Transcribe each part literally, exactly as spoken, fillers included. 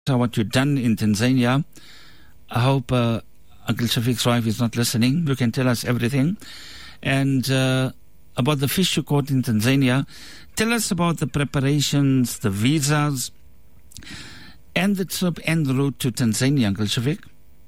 what you've done in Tanzania. I hope uh, Uncle Shafiq's wife is not listening. You can tell us everything. And uh, about the fish you caught in Tanzania. Tell us about the preparations, the visas, and the trip and the route to Tanzania, Uncle Shafiq.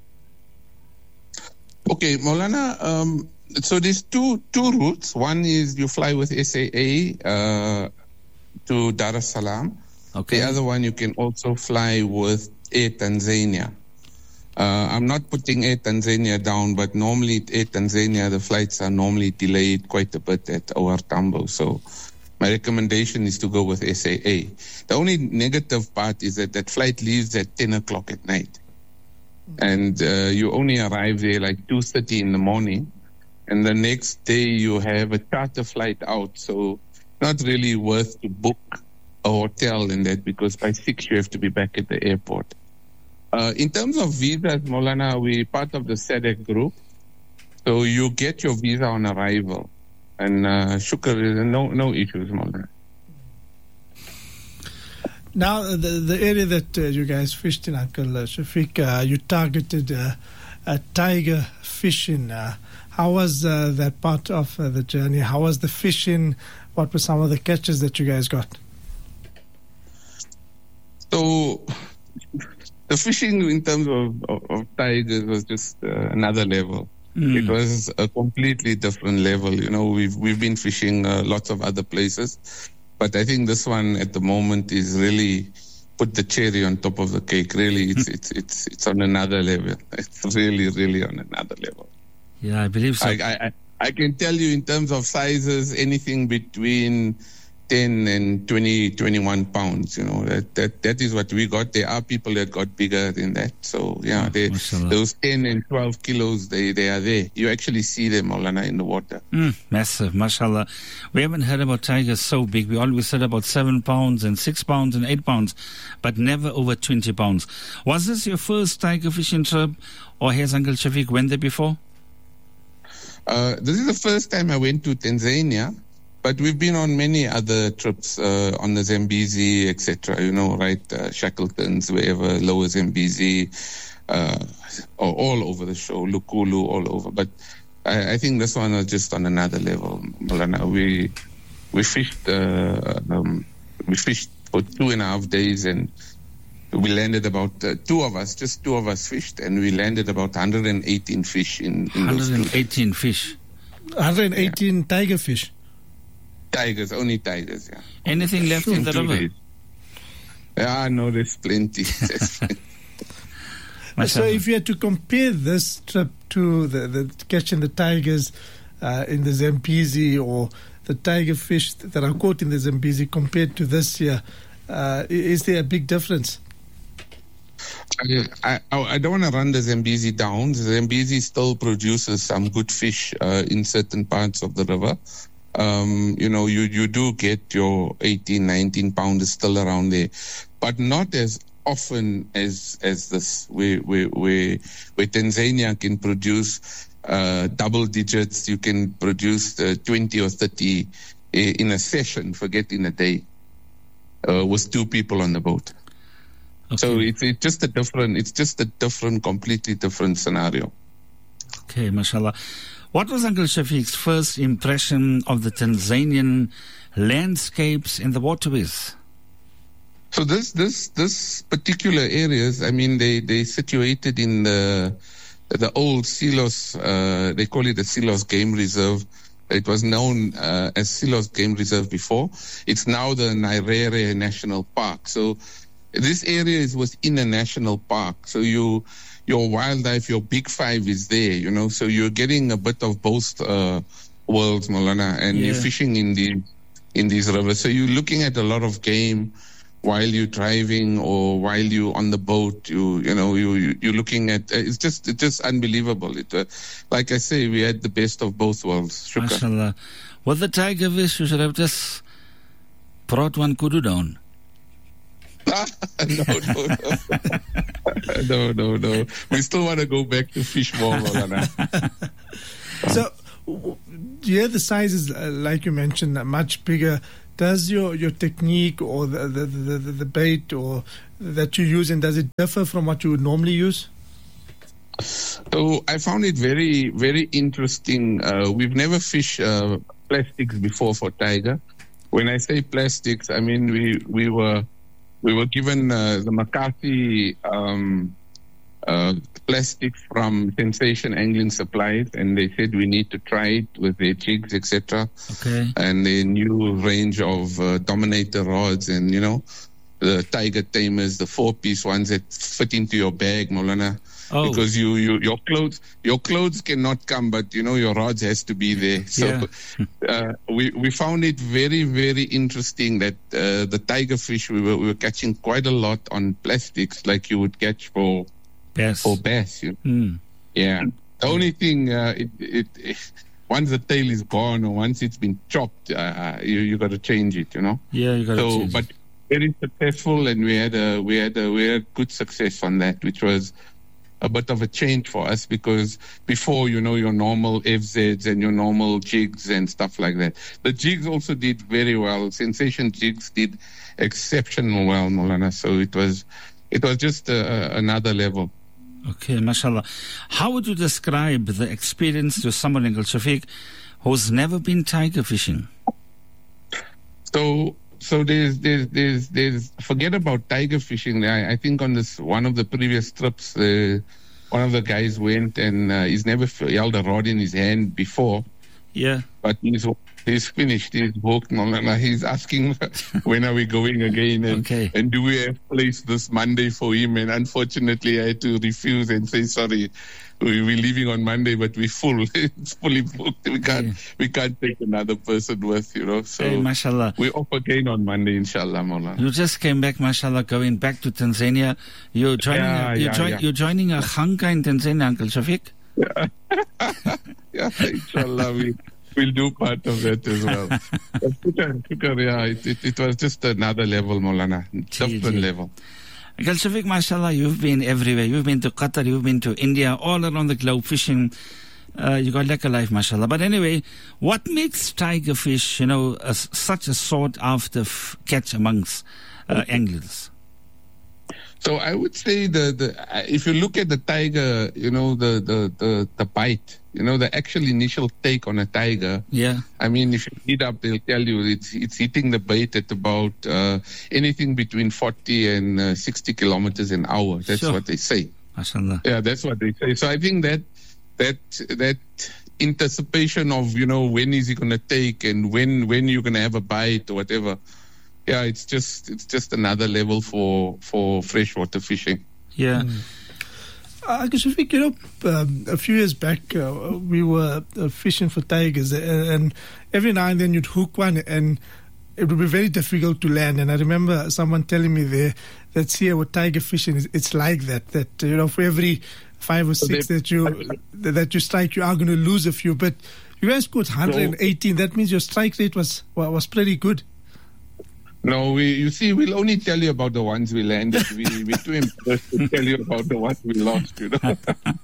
Okay, Maulana, um, so there's two two routes. One is you fly with S A A uh, to Dar es Salaam. Okay. The other one you can also fly with Air Tanzania. Uh, I'm not putting Air Tanzania down, but normally at Air Tanzania, the flights are normally delayed quite a bit at O R Tambo. So my recommendation is to go with S A A. The only negative part is that that flight leaves at ten o'clock at night. And uh, you only arrive there like two thirty in the morning. And the next day you have a charter flight out. So not really worth to book a hotel in that, because by six you have to be back at the airport. Uh, in terms of visas, Maulana, we're part of the S A D C group. So you get your visa on arrival. And uh, shukr, no, no issues, Maulana. Now, the the area that uh, you guys fished in, Uncle uh, Shafiq, uh, you targeted uh, a tiger fishing. Uh, how was uh, that part of uh, the journey? How was the fishing? What were some of the catches that you guys got? So, the fishing in terms of, of, of tigers was just uh, another level. Mm. It was a completely different level. You know, we've we've been fishing uh, lots of other places, but I think this one at the moment is really put the cherry on top of the cake. Really, it's it's it's it's on another level. It's really really on another level. Yeah, I believe so. I I, I can tell you in terms of sizes, anything between ten and twenty, twenty-one pounds, you know, that, that, that is what we got. There are people that got bigger than that. So, yeah, they, those ten and twelve kilos, they, they are there. You actually see them, Maulana, in the water. Mm, massive, mashallah. We haven't heard about tigers so big. We always said about seven pounds and six pounds and eight pounds, but never over twenty pounds. Was this your first tiger fishing trip, or has Uncle Shafiq went there before? Uh, this is the first time I went to Tanzania. But we've been on many other trips uh, on the Zambezi, et cetera. You know, right? Uh, Shackleton's, wherever, Lower Zambezi, uh, all over the show, Lukulu, all over. But I, I think this one was just on another level, Maulana. We we fished uh, um, we fished for two and a half days, and we landed about uh, two of us, just two of us fished, and we landed about one hundred eighteen fish in, in one hundred eighteen those fish. one hundred eighteen yeah. tiger fish. Tigers, only tigers, yeah. Anything left in the river? Days. Yeah, no, there's plenty. There's plenty. So if you had to compare this trip to the, the catching the tigers uh, in the Zambezi, or the tiger fish that are caught in the Zambezi compared to this year, uh, is there a big difference? I, I, I don't want to run the Zambezi down. The Zambezi still produces some good fish uh, in certain parts of the river. Um, you know, you, you do get your eighteen, nineteen pounders still around there, but not as often as as this, where, where, where, where Tanzania can produce uh, double digits. You can produce uh, twenty or thirty in a session, forget in a day, uh, with two people on the boat. Okay. So it's, it's just a different, it's just a different, completely different scenario. Okay, mashallah. What was Uncle Shafiq's first impression of the Tanzanian landscapes and the waterways? So this this this particular areas, I mean, they they situated in the the old Silos. Uh, they call it the Silos Game Reserve. It was known uh, as Silos Game Reserve before. It's now the Nyerere National Park. So this area is within a national park. So you. Your wildlife, your big five is there, you know, so you're getting a bit of both uh, worlds, Maulana, and yeah. You're fishing in the in these rivers. So you're looking at a lot of game while you're driving or while you're on the boat. You you know you you're looking at uh, it's just it's just unbelievable. It uh, like I say, we had the best of both worlds. Shukra. Mashallah. With the tiger fish, you should have just brought one kudu down. no, no, no. no, no, no. We still want to go back to fish more, Maulana. So, yeah, the size is, uh, like you mentioned, much bigger does your, your technique or the, the, the, the bait or that you use, and does it differ from what you would normally use? So I found it very, very interesting. Uh, we've never fished uh, plastics before for tiger. When I say plastics, I mean we we were we were given uh, the McCarthy um, uh, plastics from Sensation Angling Supplies, and they said we need to try it with their jigs, et cetera. Okay. And their new range of uh, Dominator rods, and you know, the Tiger Tamers, the four-piece ones that fit into your bag, Molana. Oh. Because you, you your clothes your clothes cannot come, but you know your rods has to be there. So Yeah. uh, we we found it very, very interesting that uh, the tiger fish we were we were catching quite a lot on plastics, like you would catch for Bass. for bass. You know? Mm. Yeah. The only thing uh, it, it, it once the tail is gone or once it's been chopped, uh, you you got to change it. You know. Yeah, you got to So, change but it. very successful, and we had a we had a we had good success on that, which was a bit of a change for us, because before, you know, your normal F Zs and your normal jigs and stuff like that. The jigs also did very well. Sensation jigs did exceptional well, Molana. So it was, it was just uh, another level. Okay, mashallah. How would you describe the experience to someone, Uncle Shafiq, who's never been tiger fishing? So, so there's, there's, there's, there's, forget about tiger fishing. I, I think on this, one of the previous trips, uh, one of the guys went and uh, he's never held a rod in his hand before. Yeah. But he's, he's finished. He's walked on, and he's asking when are we going again, and, Okay. and do we have place this Monday for him? And unfortunately, I had to refuse and say, sorry, we, we're leaving on Monday, but we're full. It's fully booked. We can't, Yeah. we can't take another person with, you know. So Hey, mashallah. we're off again on Monday, inshallah, Maulana. You just came back, mashallah, going back to Tanzania. You're joining, Yeah, a, you're, yeah, join, yeah. you're joining a khanka in Tanzania, Uncle Shafiq? Yeah, inshallah, we, we'll do part of that as well. But shukar, shukar, yeah, it, it, it was just another level, Maulana. Different gee. level. Uncle Shafiq, mashallah, you've been everywhere. You've been to Qatar, you've been to India, all around the globe fishing. Uh, you got like a life, mashallah. But anyway, what makes tiger fish, you know, a, such a sought after f- catch amongst uh, anglers? So I would say the, the uh, if you look at the tiger, you know, the, the, the, the bite, you know, the actual initial take on a tiger. Yeah. I mean, if you read up, they'll tell you it's it's hitting the bait at about uh, anything between forty and uh, sixty kilometers an hour. That's Sure. what they say. Mashallah. Yeah, that's what they say. So I think that that that anticipation of, you know, when is he going to take and when when you're going to have a bite or whatever. Yeah, it's just it's just another level for for freshwater fishing. Yeah. Uh, Uncle Shafiq, you know, um, a few years back, uh, we were uh, fishing for tigers, and, and every now and then you'd hook one, and it would be very difficult to land. And I remember someone telling me there that here with tiger fishing, it's, it's like that. That you know, for every five or six they- that you that you strike, you are going to lose a few. But you guys caught one hundred eighteen. That means your strike rate was was pretty good. No, we you see, we'll only tell you about the ones we landed. we we're too embarrassed to tell you about the ones we lost. You know.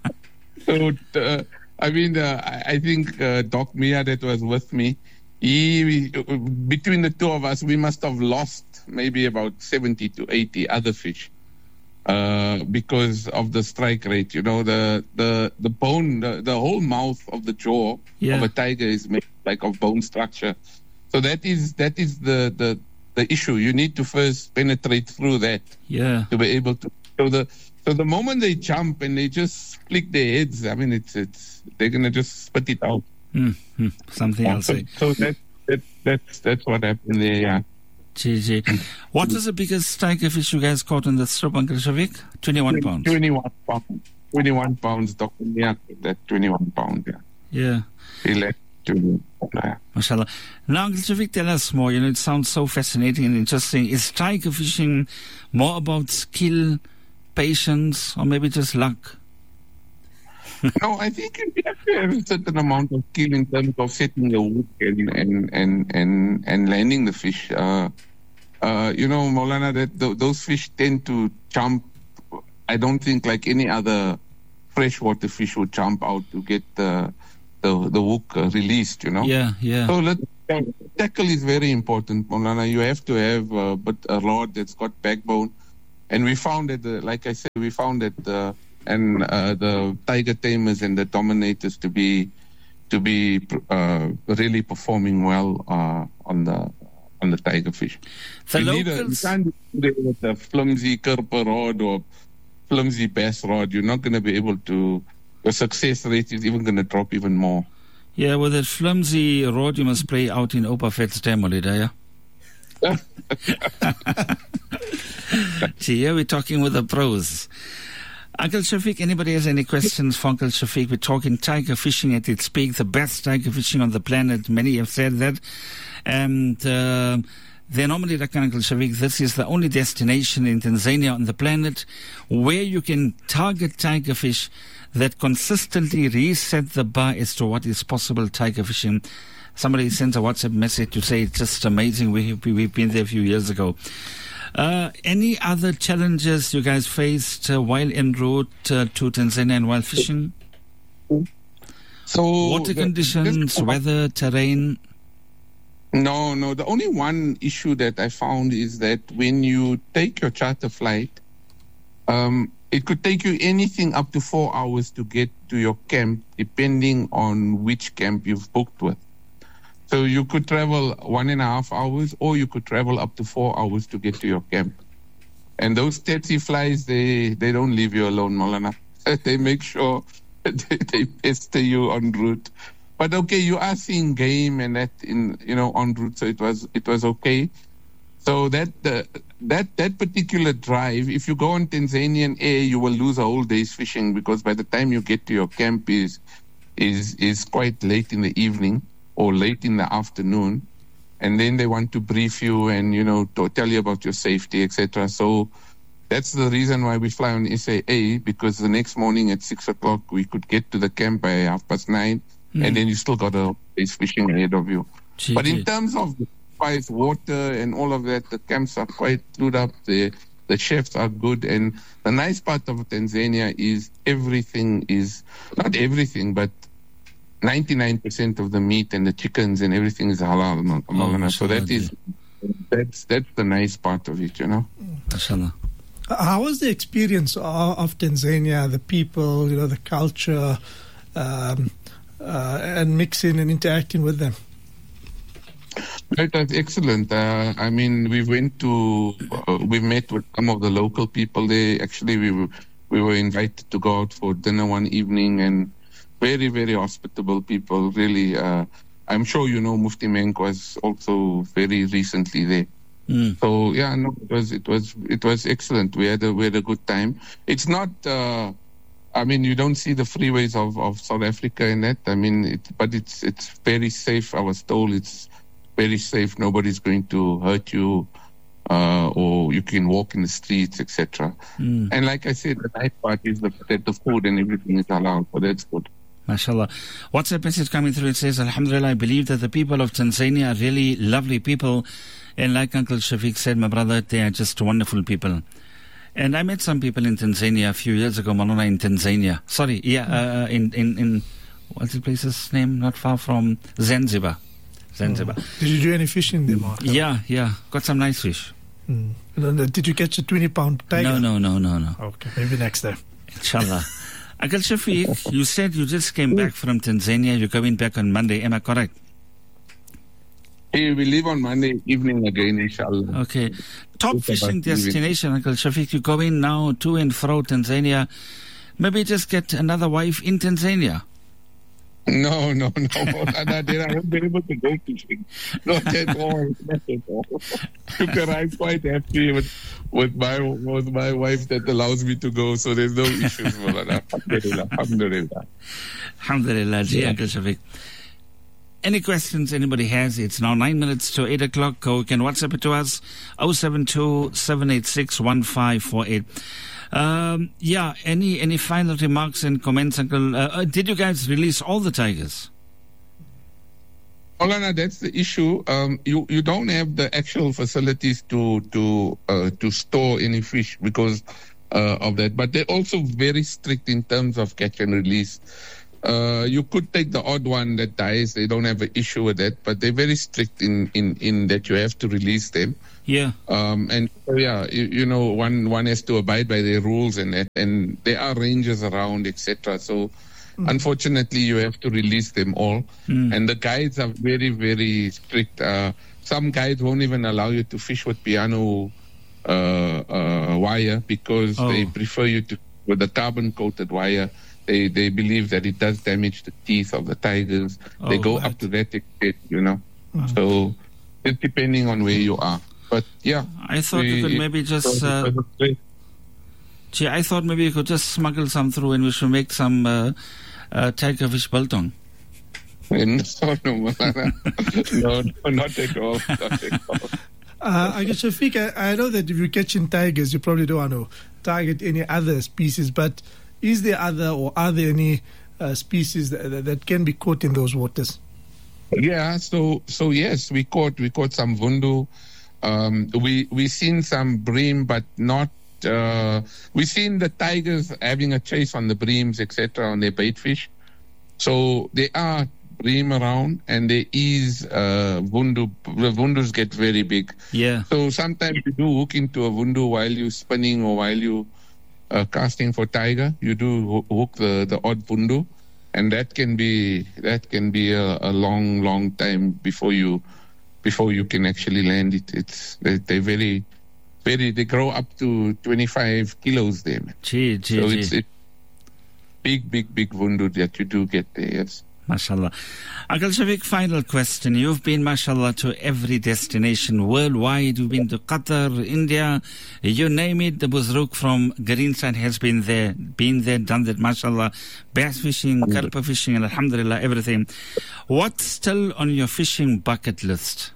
So uh, I mean, uh, I, I think uh, Doc Mia that was with me. He, between the two of us, we must have lost maybe about seventy to eighty other fish uh, because of the strike rate. You know, the the the bone, the, the whole mouth of the jaw Yeah. of a tiger is made like of bone structure. So that is that is the the the issue. You need to first penetrate through that Yeah. to be able to. So the so the moment they jump and they just flick their heads, I mean, it's it's they're gonna just spit it out. Mm, mm, something else. So, eh? so that, that that's that's what happened there. Yeah. G G. What was the biggest tiger fish you guys caught on the strip, Uncle Shafiq? twenty-one pounds. Twenty-one pounds. Twenty-one pounds. Doctor Mia, that twenty-one pounds. Yeah. Yeah. He left to. Yeah. Mashallah. Now, Uncle Shafiq, tell us more. You know, it sounds so fascinating and interesting. Is tiger fishing more about skill, patience, or maybe just luck? No, I think you have to have a certain amount of skill in terms of setting the hook and and and and, and landing the fish. Uh, uh, you know, Maulana, that th- those fish tend to jump. I don't think like any other freshwater fish would jump out to get the the, the hook uh, released. You know. Yeah, yeah. So let, tackle is very important, Maulana. You have to have uh, but a rod that's got backbone. And we found that, the, like I said, we found that uh, and uh, the tiger tamers and the dominators to be to be uh, really performing well uh, on the on the tiger fish. The you, locals... need a, you can't do it with a flimsy kerper rod or flimsy bass rod. You're not going to be able to. Your success rate is even going to drop even more. Yeah, with that flimsy rod, you must play out in Opafet's dam, Olida, yeah? See, here we're talking with the pros. Uncle Shafiq, anybody has any questions for Uncle Shafiq? We're talking tiger fishing at its peak, the best tiger fishing on the planet. Many have said that. And uh, they normally reckon, Uncle Shafiq, this is the only destination in Tanzania on the planet where you can target tiger fish that consistently reset the bar as to what is possible tiger fishing. Somebody sends a WhatsApp message to say it's just amazing. We, we, we've been there a few years ago. Uh, any other challenges you guys faced uh, while en route uh, to Tanzania and while fishing? So water the, conditions, this, weather, terrain? No, no. The only one issue that I found is that when you take your charter flight, um, it could take you anything up to four hours to get to your camp, depending on which camp you've booked with. So you could travel one and a half hours, or you could travel up to four hours to get to your camp. And those taxi flies, they, they don't leave you alone, Maulana. They make sure they, they pester you en route. But okay, you are seeing game and that in you know en route, so it was it was okay. So that uh, that that particular drive, if you go on Tanzanian Air, you will lose a whole day's fishing, because by the time you get to your camp is is is quite late in the evening or late in the afternoon, and then they want to brief you and you know to tell you about your safety, et cetera. So that's the reason why we fly on S A A, because the next morning at six o'clock we could get to the camp by half past nine, mm. and then you still got a day's fishing ahead of you. Gee, but in gee. terms of the spice, water, and all of that, the camps are quite clued up. The the chefs are good, and the nice part of Tanzania is everything is not everything, but ninety-nine percent of the meat and the chickens and everything is halal. Oh, so that is that's that's the nice part of it, you know. Mashallah. How was the experience of, of Tanzania, the people, you know, the culture, um, uh, and mixing and interacting with them? That was excellent. Uh, I mean, we went to, uh, we met with some of the local people there. Actually, we were, we were invited to go out for dinner one evening, and very, very hospitable people, really. Uh, I'm sure you know Mufti Menk was also very recently there. Mm. So yeah, no, it was it was it was excellent. We had a we had a good time. It's not. Uh, I mean, you don't see the freeways of, of South Africa in that. I mean, it, but it's it's very safe. I was told it's very safe. Nobody's going to hurt you, uh, or you can walk in the streets, et cetera. Mm. And like I said, the nice part is the, that the food and everything is allowed. So that's good. MashaAllah. WhatsApp message coming through. It says, Alhamdulillah, I believe that the people of Tanzania are really lovely people. And like Uncle Shafiq said, my brother, they are just wonderful people. And I met some people in Tanzania a few years ago, Malona, in Tanzania. Sorry, yeah, uh, in, in, in, what's the place's name? Not far from Zanzibar. Zanzibar. Oh. Did you do any fishing there, Mark? Yeah, yeah. Got some nice fish. Mm. Did you catch a twenty pound tiger? No, no, no, no, no. Okay, maybe next time. Inshallah. Uncle Shafiq, you said you just came back from Tanzania. You're coming back on Monday. Am I correct? Hey, we leave on Monday evening again, inshallah. Okay. Top it's fishing destination, Uncle Shafiq. You go in now to and fro Tanzania. Maybe just get another wife in Tanzania. No, no, no. I won't be able to go fishing. Not at all. Not at all. Because I'm quite happy with, with my with my wife that allows me to go, so there's no issues. Alhamdulillah. Alhamdulillah. Alhamdulillah. Ji, Uncle Shafiq. Any questions anybody has? It's now nine minutes to eight o'clock. Or you can WhatsApp it to us, oh seven two, seven eight six, one five four eight. Um, yeah, any any final remarks and comments, Uncle? Uh, uh, did you guys release all the tigers? Olana, that's the issue. Um, you you don't have the actual facilities to to uh, to store any fish because uh, of that. But they're also very strict in terms of catch and release. Uh, you could take the odd one that dies. They don't have an issue with that, but they're very strict in, in, in that you have to release them. Yeah. Um, and so, yeah, you, you know, one, one has to abide by their rules and that, and there are rangers around, et cetera. So, mm. unfortunately, you have to release them all. Mm. And the guides are very, very strict. Uh, some guides won't even allow you to fish with piano uh, uh, wire because oh. they prefer you to with the carbon-coated wire. They they believe that it does damage the teeth of the tigers. Oh, they go right. up to that extent, you know. Mm. So it's depending on where you are. But yeah, I thought we, you could maybe just. Uh, gee, I thought maybe you could just smuggle some through, and we should make some uh, uh, tiger fish biltong. No, no, no, no, not at all. Not at all. Uh, I guess, Shafiq, I, I know that if you're catching tigers, you probably don't want to target any other species, but is there other or are there any uh, species that, that, that can be caught in those waters? Yeah, so so yes, we caught we caught some vundu. Um, we we seen some bream, but not. Uh, we seen the tigers having a chase on the breams, et cetera, on their bait fish. So there are bream around, and there is uh, vundu. The vundus get very big. Yeah. So sometimes you do hook into a vundu while you're spinning or while you. Uh, casting for tiger, you do hook the, the odd vundu, and that can be that can be a, a long, long time before you before you can actually land it. It's they, they're very, very. They grow up to twenty-five kilos there. Man. Gee, gee, so gee. it's, it's big, big, big vundu that you do get there. Yes. MashaAllah. Uncle Shafiq, final question. You've been, mashallah, to every destination worldwide. You've been to Qatar, India, you name it. The Buzruk from Greenside has been there, been there, done that, mashallah. Bass fishing, karpa fishing, and alhamdulillah, everything. What's still on your fishing bucket list?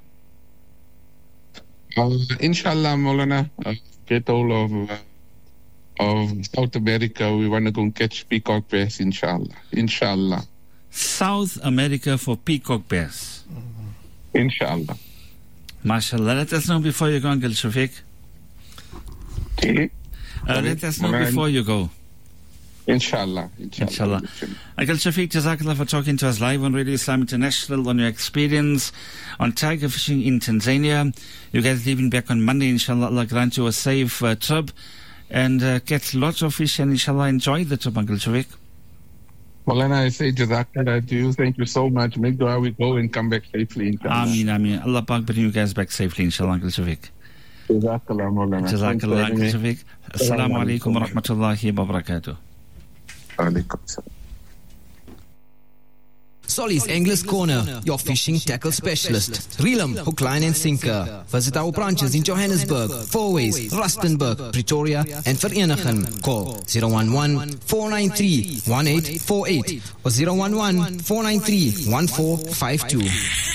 Uh, inshallah, Maulana, uh, get all of, uh, of South America. We want to go and catch peacock bass, inshallah. Inshallah. South America for peacock bass. Inshallah. MashaAllah. Let us know before you go, Uncle Shafiq. Okay. Uh, let us know before you go. Inshallah. Inshallah. Inshallah. Uncle Shafiq, Jazakallah for talking to us live on Radio Islam International on your experience on tiger fishing in Tanzania. You guys leaving back on Monday, inshallah. Allah grant you a safe uh, trip and uh, catch lots of fish and inshallah enjoy the trip, Uncle Shafiq. Maulana, I say Jazakallah to you. Thank you so much. Make dua we go and come back safely, inshallah. Ameen, ameen. Allah Pak bring you guys back safely, inshallah, Uncle Shafiq. Jazakallah, Maulana. Jazakallah, Uncle Shafiq. Assalamu alaikum wa rahmatullahi wa barakatuh. Alaikum salam. Solly's Anglers Corner, your fishing tackle specialist. Reel 'em, hook, line and sinker. Visit our branches in Johannesburg, Fourways, Rustenburg, Pretoria and Vereeniging. Call zero one one, four nine three, one eight four eight or zero one one, four nine three, one four five two.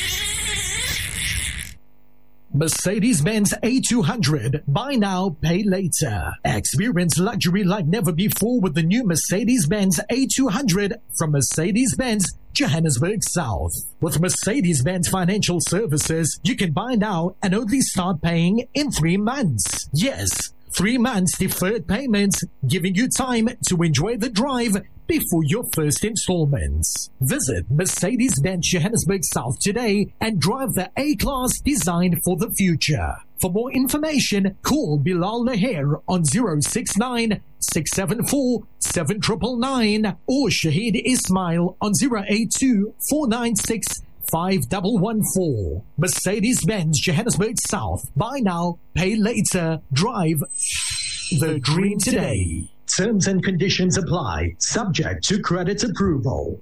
Mercedes-Benz A two hundred. Buy now, pay later. Experience luxury like never before with the new Mercedes-Benz A two hundred from Mercedes-Benz Johannesburg South. With Mercedes-Benz Financial Services, you can buy now and only start paying in three months. Yes, three months deferred payments, giving you time to enjoy the drive before your first installments. Visit Mercedes-Benz Johannesburg South today and drive the A-Class designed for the future. For more information, call Bilal Laher on zero six nine, six seven four, seven nine nine nine or Shahid Ismail on zero eight two, four nine six, five one one four. Mercedes-Benz Johannesburg South. Buy now, pay later. Drive the dream today. Terms and conditions apply, subject to credit approval.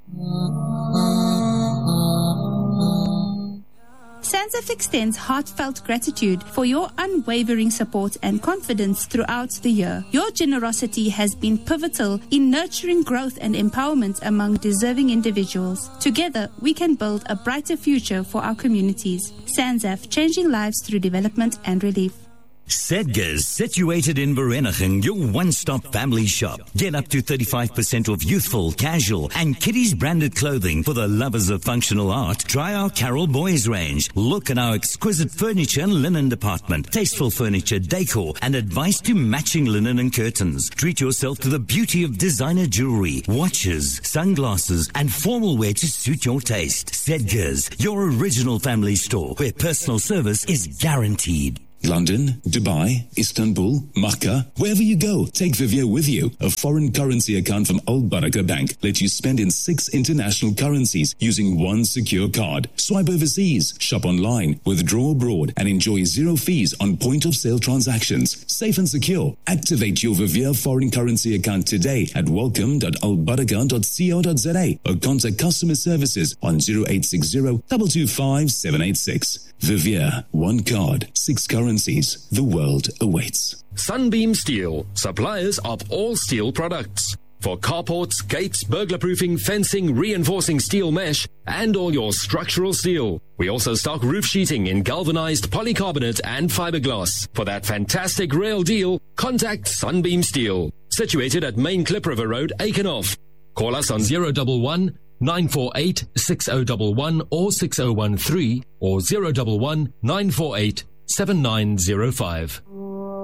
SANZAF extends heartfelt gratitude for your unwavering support and confidence throughout the year. Your generosity has been pivotal in nurturing growth and empowerment among deserving individuals. Together, we can build a brighter future for our communities. SANZAF, changing lives through development and relief. Sedgars, situated in Vereeniging, your one-stop family shop. Get up to thirty-five percent off youthful, casual and kiddies branded clothing for the lovers of functional art. Try our Carol Boys range. Look at our exquisite furniture and linen department. Tasteful furniture, decor and advice to matching linen and curtains. Treat yourself to the beauty of designer jewelry, watches, sunglasses and formal wear to suit your taste. Sedgars, your original family store where personal service is guaranteed. London, Dubai, Istanbul, Makkah, wherever you go, take Vivier with you. A foreign currency account from Al Baraka Bank lets you spend in six international currencies using one secure card. Swipe overseas, shop online, withdraw abroad, and enjoy zero fees on point-of-sale transactions. Safe and secure. Activate your Vivier foreign currency account today at welcome dot al baraka dot co dot za or contact customer services on zero eight six zero, two two five, seven eight six. Vivier, one card, six currencies. The world awaits. Sunbeam Steel, suppliers of all steel products. For carports, gates, burglar-proofing, fencing, reinforcing steel mesh, and all your structural steel. We also stock roof sheeting in galvanized polycarbonate and fiberglass. For that fantastic rail deal, contact Sunbeam Steel. Situated at Main Klip River Road, Aikenhof. Call us on zero one one, nine four eight, six zero one one or six zero one three or zero one one, nine four eight, seven nine zero five.